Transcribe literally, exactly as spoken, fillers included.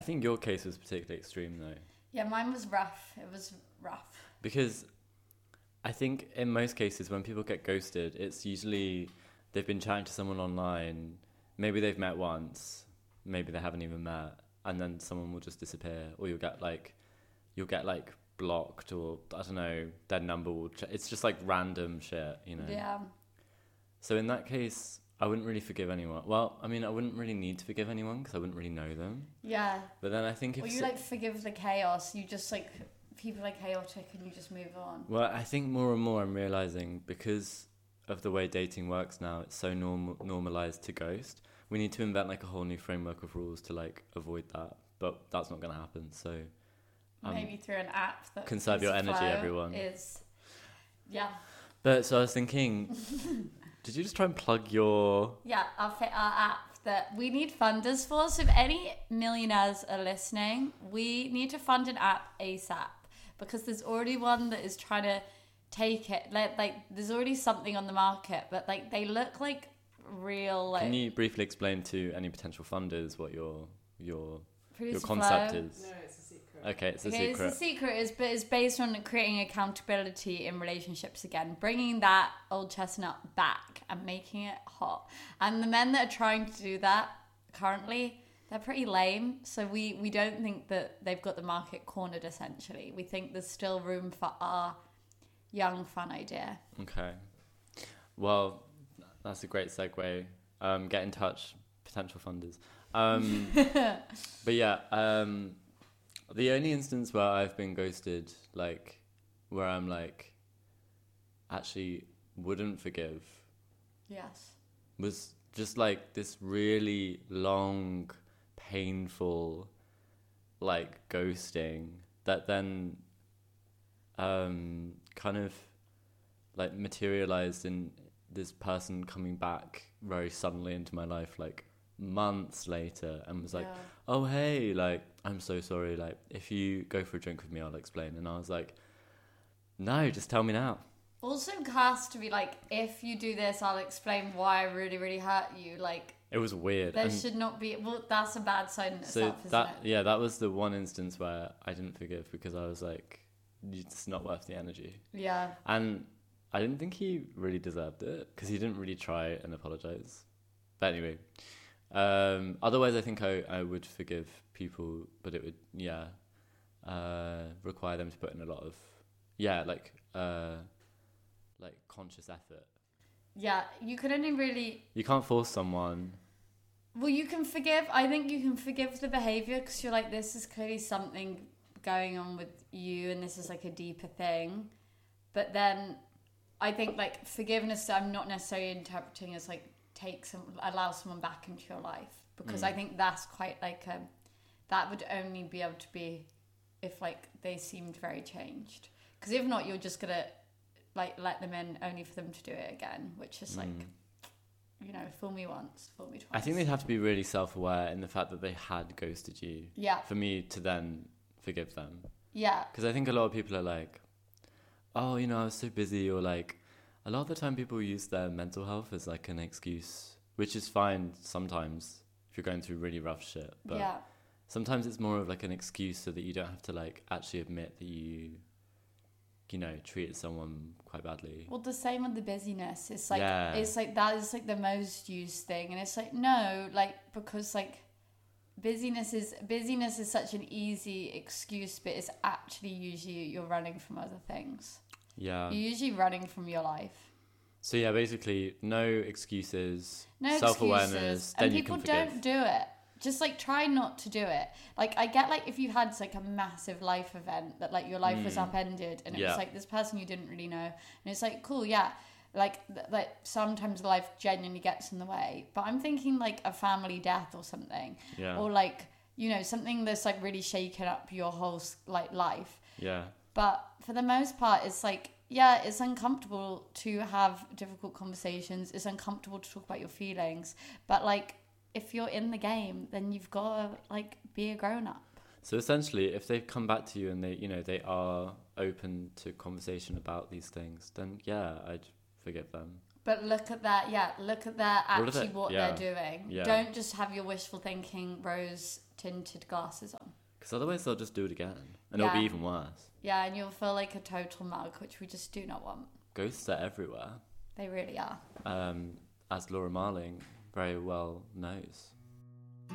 I think your case was particularly extreme though. Yeah, mine was rough. It was rough. Because I think in most cases when people get ghosted, it's usually they've been chatting to someone online, maybe they've met once, maybe they haven't even met, and then someone will just disappear, or you'll get like, you'll get like blocked, or I don't know, their number will, ch- it's just like random shit, you know? Yeah. So in that case, I wouldn't really forgive anyone. Well, I mean, I wouldn't really need to forgive anyone because I wouldn't really know them. Yeah. But then I think if... Or you so- like forgive the chaos, you just like, people are chaotic and you just move on. Well, I think more and more I'm realising because of the way dating works now, it's so normal normalised to ghost. We need to invent like a whole new framework of rules to like avoid that. But that's not going to happen, so... Um, Maybe through an app that conserve your energy, flow everyone. Is, yeah. But so I was thinking... Did you just try and plug your... Yeah, our, fa- our app that we need funders for. So if any millionaires are listening, we need to fund an app ASAP because there's already one that is trying to take it. Like, like there's already something on the market, but like they look like real. Like, Can you briefly explain to any potential funders what your your Producer your concept Flow. is? No, it's a secret. Okay, it's a Okay, secret. it's a secret, is but it's based on creating accountability in relationships again, bringing that old chestnut back and making it hot. And the men that are trying to do that currently, they're pretty lame. So we we don't think that they've got the market cornered. Essentially, we think there's still room for our young fun idea. Okay. Well, that's a great segue. Um, get in touch, potential funders. Um, but yeah, um, the only instance where I've been ghosted, like, where I'm like, actually wouldn't forgive, Yes. was just like this really long, painful, like, ghosting that then um, kind of like materialized in this person coming back very suddenly into my life, like months later, and was like, Yeah. oh hey, like, I'm so sorry, like, if you go for a drink with me I'll explain. And I was like, no, just tell me now. Also has to be like, if you do this, I'll explain why I really, really hurt you. Like, It was weird. there And should not be. Well, that's a bad sign in so itself, isn't that it? yeah that was the one instance where I didn't forgive because I was like, it's not worth the energy. Yeah. And I didn't think he really deserved it because he didn't really try and apologize. But anyway, um, otherwise I think I, I would forgive people, but it would, yeah, uh, require them to put in a lot of, yeah, like, uh, like conscious effort. Yeah, you can only really. You can't force someone. Well, you can forgive. I think you can forgive the behavior because you're like, this is clearly something going on with you, and this is like a deeper thing. But then, I think like forgiveness, I'm not necessarily interpreting as like take some, allow someone back into your life, because Mm. I think that's quite like a, that would only be able to be if like they seemed very changed. Because if not, you're just gonna like let them in only for them to do it again, which is like. Mm. You know, fool me once, fool me twice. I think they'd have to be really self-aware in the fact that they had ghosted you Yeah, for me to then forgive them. yeah, Because I think a lot of people are like, oh, you know, I was so busy, or like, a lot of the time people use their mental health as like an excuse, which is fine sometimes if you're going through really rough shit. But yeah, sometimes it's more of like an excuse so that you don't have to like actually admit that you, you know, treated someone quite badly. Well, the same with the busyness. It's like Yeah. it's like that is like the most used thing, and it's like no, like because like busyness is busyness is such an easy excuse, but it's actually usually you're running from other things. Yeah. You're usually running from your life. So yeah, basically, no excuses, No self-awareness, excuses, then and you people can forgive. don't do it. Just like try not to do it. Like I get like if you had like a massive life event that like your life was Mm. upended and it Yeah. was like this person you didn't really know, and it's like cool, yeah. Like th- like sometimes life genuinely gets in the way, but I'm thinking like a family death or something, Yeah. or like you know something that's like really shaken up your whole s- like life. Yeah. But for the most part, it's like, yeah, it's uncomfortable to have difficult conversations. It's uncomfortable to talk about your feelings. But like, if you're in the game, then you've got to like be a grown up. So essentially, if they come back to you and they, you know, they are open to conversation about these things, then yeah, I'd forgive them. But look at that, yeah, look at that, What are actually they- what yeah, they're doing. yeah. Don't just have your wishful thinking rose tinted glasses on. Because otherwise they'll just do it again. And it'll Yeah. be even worse. Yeah, and you'll feel like a total mug, which we just do not want. Ghosts are everywhere. They really are. Um, as Laura Marling very well knows.